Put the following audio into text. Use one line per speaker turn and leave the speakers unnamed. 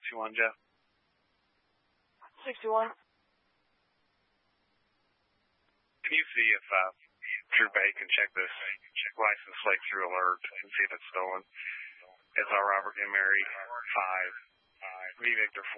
61, Jeff?
61.
Can you see if Drew Bay can check this license plate through alert and see if it's stolen? It's our Robert and Mary 5, V Victor 4.